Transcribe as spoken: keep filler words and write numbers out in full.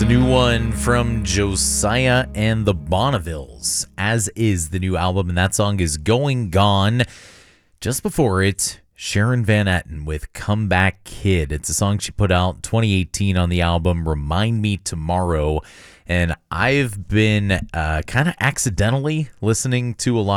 It's a new one from Josiah and the Bonnevilles, as is the new album, and that song is Going Gone. Just before it, Sharon Van Etten with Comeback Kid. It's a song she put out twenty eighteen on the album Remind Me Tomorrow, and I've been uh, kind of accidentally listening to a lot